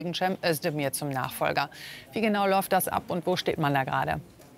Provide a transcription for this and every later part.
Cem Özdemir zum Nachfolger. Wie genau läuft das ab und wo steht man da gerade?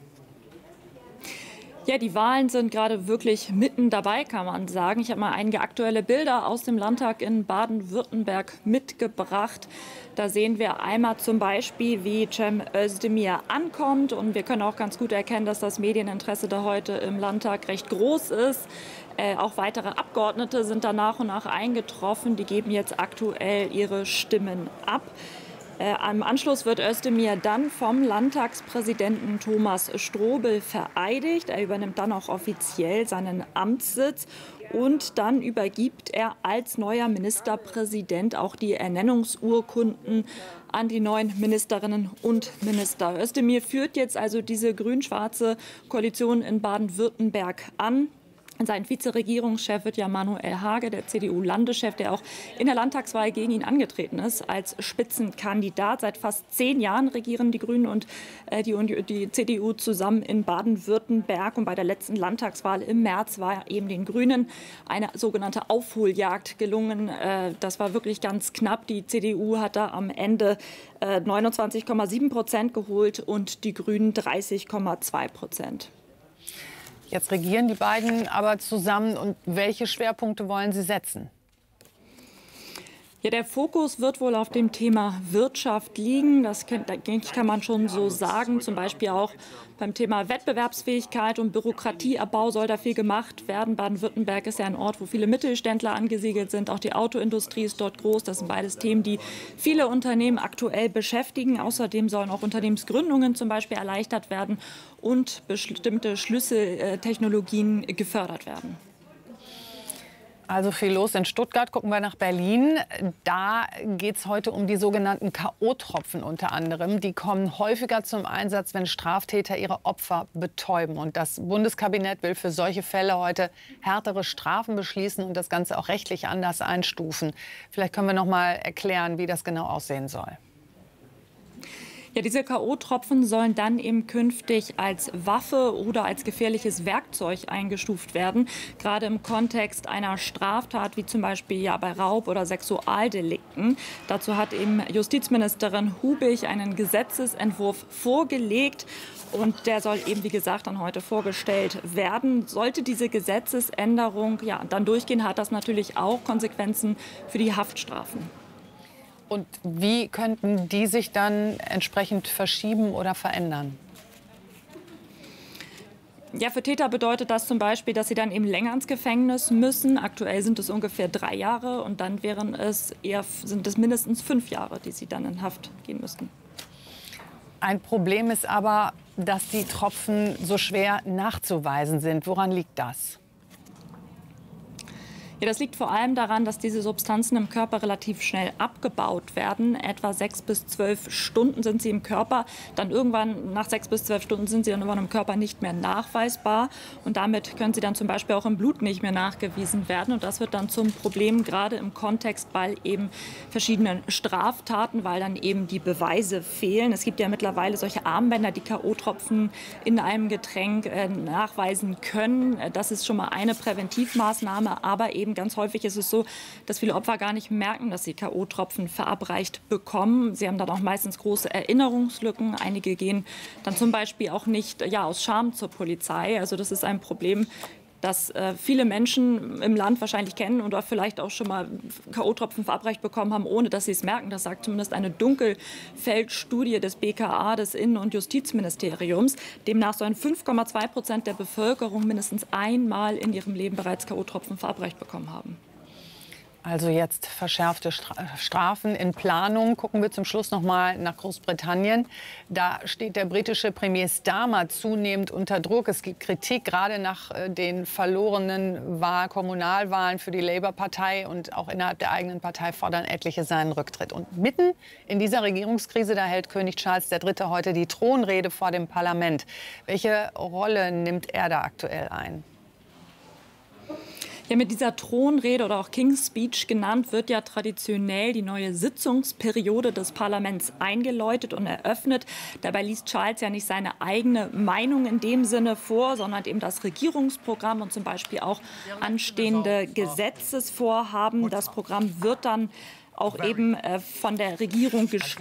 Ja, die Wahlen sind gerade wirklich mitten dabei, kann man sagen. Ich habe mal einige aktuelle Bilder aus dem Landtag in Baden-Württemberg mitgebracht. Da sehen wir einmal zum Beispiel, wie Cem Özdemir ankommt. Und wir können auch ganz gut erkennen, dass das Medieninteresse da heute im Landtag recht groß ist. Auch weitere Abgeordnete sind da nach und nach eingetroffen. Die geben jetzt aktuell ihre Stimmen ab. Im Anschluss wird Özdemir dann vom Landtagspräsidenten Thomas Strobel vereidigt. Er übernimmt dann auch offiziell seinen Amtssitz und dann übergibt er als neuer Ministerpräsident auch die Ernennungsurkunden an die neuen Ministerinnen und Minister. Özdemir führt jetzt also diese grün-schwarze Koalition in Baden-Württemberg an. Sein Vizeregierungschef wird ja Manuel Hage, der CDU-Landeschef, der auch in der Landtagswahl gegen ihn angetreten ist als Spitzenkandidat. Seit fast 10 Jahren regieren die Grünen und die CDU zusammen in Baden-Württemberg. Und bei der letzten Landtagswahl im März war eben den Grünen eine sogenannte Aufholjagd gelungen. Das war wirklich ganz knapp. Die CDU hat da am Ende 29,7% geholt und die Grünen 30,2%. Jetzt regieren die beiden aber zusammen. Und welche Schwerpunkte wollen Sie setzen? Ja, der Fokus wird wohl auf dem Thema Wirtschaft liegen. Das kann man schon so sagen. Zum Beispiel auch beim Thema Wettbewerbsfähigkeit und Bürokratieabbau soll da viel gemacht werden. Baden-Württemberg ist ja ein Ort, wo viele Mittelständler angesiedelt sind. Auch die Autoindustrie ist dort groß. Das sind beides Themen, die viele Unternehmen aktuell beschäftigen. Außerdem sollen auch Unternehmensgründungen zum Beispiel erleichtert werden und bestimmte Schlüsseltechnologien gefördert werden. Also viel los in Stuttgart. Gucken wir nach Berlin. Da geht es heute um die sogenannten K.O.-Tropfen unter anderem. Die kommen häufiger zum Einsatz, wenn Straftäter ihre Opfer betäuben. Und das Bundeskabinett will für solche Fälle heute härtere Strafen beschließen und das Ganze auch rechtlich anders einstufen. Vielleicht können wir noch mal erklären, wie das genau aussehen soll. Ja, diese K.O.-Tropfen sollen dann eben künftig als Waffe oder als gefährliches Werkzeug eingestuft werden. Gerade im Kontext einer Straftat, wie zum Beispiel ja bei Raub- oder Sexualdelikten. Dazu hat eben Justizministerin Hubig einen Gesetzesentwurf vorgelegt. Und der soll eben, wie gesagt, dann heute vorgestellt werden. Sollte diese Gesetzesänderung ja dann durchgehen, hat das natürlich auch Konsequenzen für die Haftstrafen. Und wie könnten die sich dann entsprechend verschieben oder verändern? Ja, für Täter bedeutet das zum Beispiel, dass sie dann eben länger ins Gefängnis müssen. Aktuell sind es ungefähr 3 Jahre und dann sind es mindestens 5 Jahre, die sie dann in Haft gehen müssten. Ein Problem ist aber, dass die Tropfen so schwer nachzuweisen sind. Woran liegt das? Ja, das liegt vor allem daran, dass diese Substanzen im Körper relativ schnell abgebaut werden. Etwa 6 bis 12 Stunden sind sie im Körper. Dann irgendwann nach 6 bis 12 Stunden sind sie dann irgendwann im Körper nicht mehr nachweisbar. Und damit können sie dann zum Beispiel auch im Blut nicht mehr nachgewiesen werden. Und das wird dann zum Problem, gerade im Kontext bei eben verschiedenen Straftaten, weil dann eben die Beweise fehlen. Es gibt ja mittlerweile solche Armbänder, die K.O.-Tropfen in einem Getränk nachweisen können. Das ist schon mal eine Präventivmaßnahme, aber eben ganz häufig ist es so, dass viele Opfer gar nicht merken, dass sie K.O.-Tropfen verabreicht bekommen. Sie haben dann auch meistens große Erinnerungslücken. Einige gehen dann zum Beispiel auch nicht aus Scham zur Polizei. Also das ist ein Problem, das viele Menschen im Land wahrscheinlich kennen und auch vielleicht auch schon mal K.O.-Tropfen verabreicht bekommen haben, ohne dass sie es merken. Das sagt zumindest eine Dunkelfeldstudie des BKA, des Innen- und Justizministeriums. Demnach sollen 5,2% der Bevölkerung mindestens einmal in ihrem Leben bereits K.O.-Tropfen verabreicht bekommen haben. Also jetzt verschärfte Strafen in Planung. Gucken wir zum Schluss noch mal nach Großbritannien. Da steht der britische Premier Starmer zunehmend unter Druck. Es gibt Kritik, gerade nach den verlorenen Kommunalwahlen für die Labour-Partei. Und auch innerhalb der eigenen Partei fordern etliche seinen Rücktritt. Und mitten in dieser Regierungskrise, da hält König Charles III. Heute die Thronrede vor dem Parlament. Welche Rolle nimmt er da aktuell ein? Ja, mit dieser Thronrede oder auch King's Speech genannt, wird ja traditionell die neue Sitzungsperiode des Parlaments eingeläutet und eröffnet. Dabei liest Charles ja nicht seine eigene Meinung in dem Sinne vor, sondern eben das Regierungsprogramm und zum Beispiel auch anstehende Gesetzesvorhaben. Das Programm wird dann auch eben von der Regierung geschrieben.